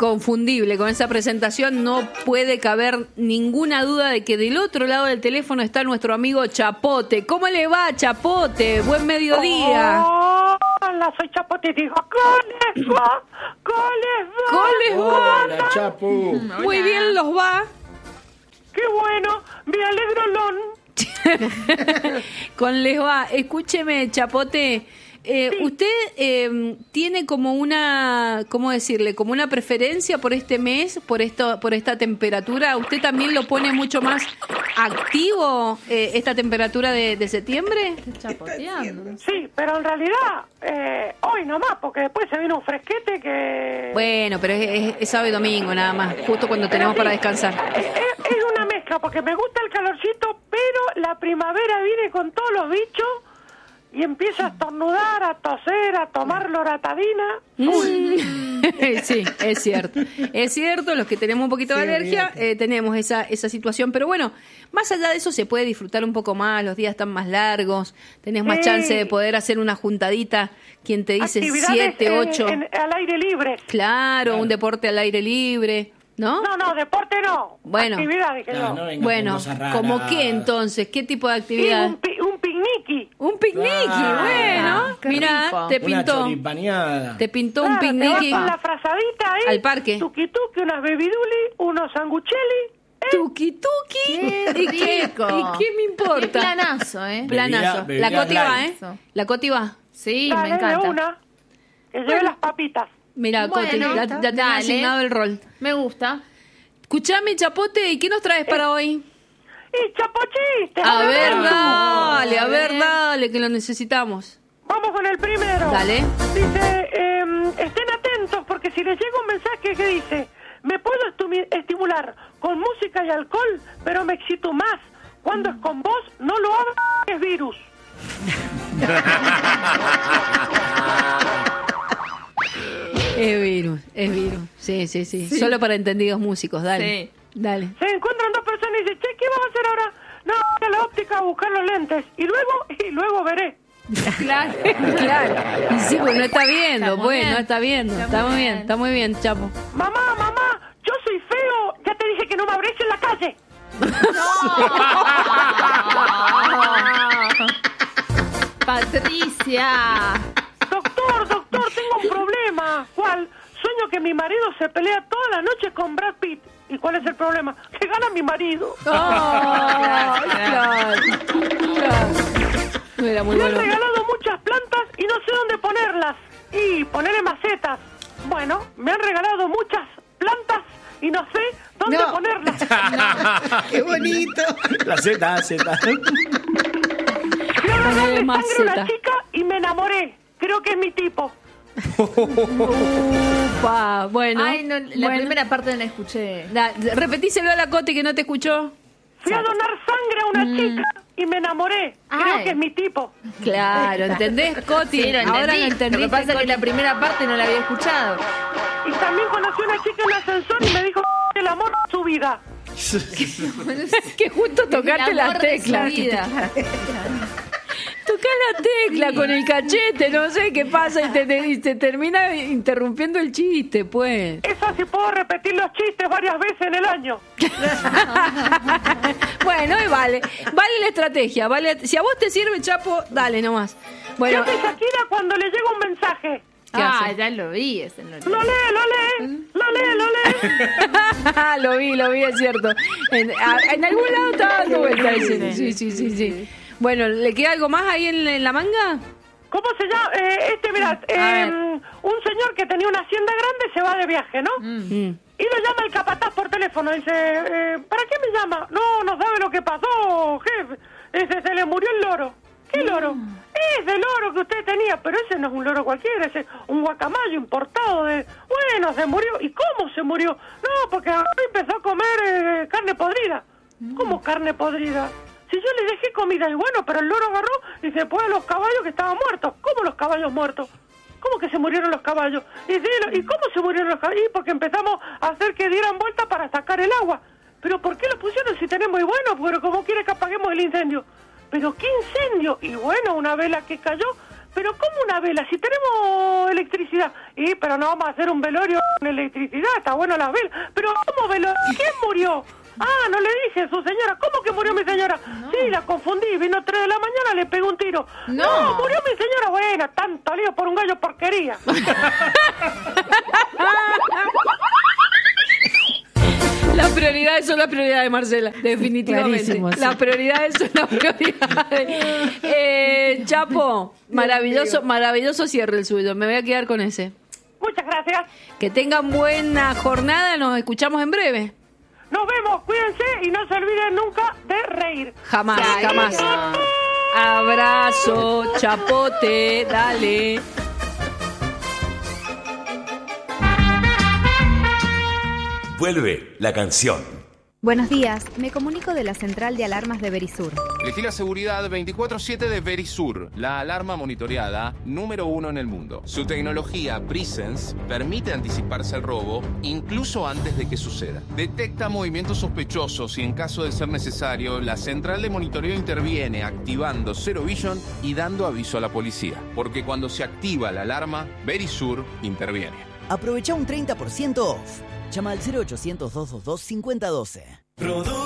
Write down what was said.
inconfundible. Con esa presentación no puede caber ninguna duda de que del otro lado del teléfono está nuestro amigo Chapote. ¿Cómo le va, Chapote? Buen mediodía. Hola, soy Chapote y digo, ¿cómo les va? Hola, Chapo. Muy bien los va. ¡Qué bueno! Me alegro, Con les va. Escúcheme, Chapote. ¿Usted tiene como una, cómo decirle, como una preferencia por este mes, por esta temperatura? ¿Usted también lo pone mucho más activo esta temperatura de septiembre? Chapoteando. Sí, pero en realidad, hoy nomás, porque después se viene un fresquete que... Bueno, pero es sábado y domingo nada más, justo cuando tenemos para descansar. Es una mezcla, porque me gusta el calorcito, pero la primavera viene con todos los bichos y empieza a estornudar, a toser, a tomar loratadina. Sí, es cierto. Es cierto, los que tenemos un poquito de alergia tenemos esa situación. Pero bueno, más allá de eso se puede disfrutar un poco más, los días están más largos, tenés más chance de poder hacer una juntadita, quien te dice 7, 8. Al aire libre. Claro, un deporte al aire libre. ¿No? No, deporte no. Bueno, actividad, dije yo. No venga bueno, con cosas raras. ¿como qué entonces? ¿Qué tipo de actividad? Un picniqui. Un picniqui, bueno. qué Mira, rico. te Una pintó. choripaneada. Te pintó un Claro, te picniqui. vas con la frazadita ahí. Al parque. Tuki, unas bebiduli, unos sanguchelli. Tuki tuki. ¿Y qué me importa? Qué planazo, ¿eh? Planazo. Bebida La Coti va, light. La Coti va. Sí, Dale, me de encanta. una. Que lleve las papitas. Mira, Bueno, Coti, ya tenés dale. asignado el rol. Me gusta. Escuchame, Chapote, ¿y qué nos traes para hoy? Y chapochiste. A ver, A ver. dale, que lo necesitamos. Vamos con el primero. Dale. Dice, estén atentos porque si les llega un mensaje que dice, me puedo estimular con música y alcohol, pero me excito más. Cuando es con vos, no lo hagas, es virus. Es virus. Sí. Solo para entendidos músicos, dale. Sí. Dale. Se encuentran dos personas y dicen, che, ¿qué vas a hacer ahora? No, voy a la óptica a buscar los lentes. Y luego veré. Claro. Y sí, pues no está viendo, Está muy pues, bien. no está viendo. Está muy bien, Chapo. Mamá, yo soy feo. Ya te dije que no me abrés en la calle. Patricia. Doctor, tengo un problema. ¿Cuál? Sueño que mi marido se pelea toda la noche con Brad Pitt. ¿Y cuál es el problema? Que gana mi marido. Claro. No era muy Me han bueno. regalado muchas plantas y no sé dónde ponerlas. Y ponerle macetas. Bueno, me han regalado muchas plantas y no sé dónde ponerlas. ¡Qué bonito! La Z. Quiero darle sangre a maceta. una chica y me enamoré. Creo que es mi tipo. Upa, bueno. Ay, no, la primera parte no la escuché. Repetíselo a la Coti que no te escuchó. Fui a donar sangre a una chica y me enamoré. Creo Ay. que es mi tipo. Claro, ¿entendés, Coti? Sí, lo Ahora lo entendí. entendiste. Lo que pasa es que la primera parte no la había escuchado. Y también conocí a una chica en el ascensor y me dijo que el amor es su vida. Que justo tocaste El la amor de su tecla. vida. Tocá la tecla con el cachete, no sé qué pasa y te termina interrumpiendo el chiste, pues. Eso sí puedo repetir los chistes varias veces en el año. Bueno, y vale la estrategia, vale. Si a vos te sirve, Chapo, dale nomás. ¿Qué Bueno, hace Shakira cuando le llega un mensaje? ¿qué hace? Ya lo vi. Ese no Lo lee. Lo vi, es cierto. En algún lado estaba dando vuelta ese. Sí. Bueno, ¿le queda algo más ahí en la manga? ¿Cómo se llama? Mirá, un señor que tenía una hacienda grande se va de viaje, ¿no? Y lo llama el capataz por teléfono. Dice, ¿para qué me llama? No sabe lo que pasó, jefe. Dice, se le murió el loro. ¿Qué loro? Es el loro que usted tenía, pero ese no es un loro cualquiera, ese es un guacamayo importado de... Bueno, se murió. ¿Y cómo se murió? No, porque empezó a comer carne podrida. ¿Cómo carne podrida? Si yo le dejé comida y bueno, pero el loro agarró y se fue a los caballos que estaban muertos. ¿Cómo los caballos muertos? ¿Cómo que se murieron los caballos? ¿Y cómo se murieron los caballos? Porque empezamos a hacer que dieran vuelta para sacar el agua. ¿Pero por qué lo pusieron si tenemos? Y bueno, pero ¿cómo quiere que apaguemos el incendio? ¿Pero qué incendio? Y bueno, una vela que cayó, pero ¿cómo una vela? Si tenemos electricidad. Pero no vamos a hacer un velorio con electricidad, está bueno la vela. Pero ¿cómo velorio? ¿Quién murió? No le dije a su señora. ¿Cómo que murió mi señora? No. Sí, la confundí, vino 3 de la mañana, le pegó un tiro. No, murió mi señora. Bueno, tanto lío por un gallo porquería. Las prioridades son las prioridades, Marcela, definitivamente. Clarísimo, sí. Las prioridades son las prioridades. Chapo, maravilloso cierre el suyo. Me voy a quedar con ese. Muchas gracias. Que tengan buena jornada. Nos escuchamos en breve. Nos vemos, cuídense y no se olviden nunca de reír. Jamás. Abrazo, Chapote, dale. Vuelve la canción. Buenos días, me comunico de la central de alarmas de Verisur. Elegí la seguridad 24/7 de Verisur, la alarma monitoreada número 1 en el mundo. Su tecnología Presence permite anticiparse al robo incluso antes de que suceda. Detecta movimientos sospechosos y en caso de ser necesario, la central de monitoreo interviene activando Zero Vision y dando aviso a la policía. Porque cuando se activa la alarma, Verisur interviene. Aprovecha un 30% off. Llama al 0800 222 5012.